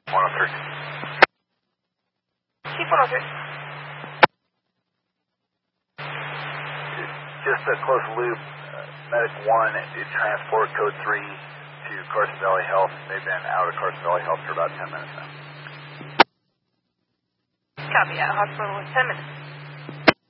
103. Chief 103. Just a close loop. Medic 1, transport code 3 to Carson Valley Health. They've been out of Carson Valley Health for about 10 minutes now. Copy, at hospital in 10 minutes.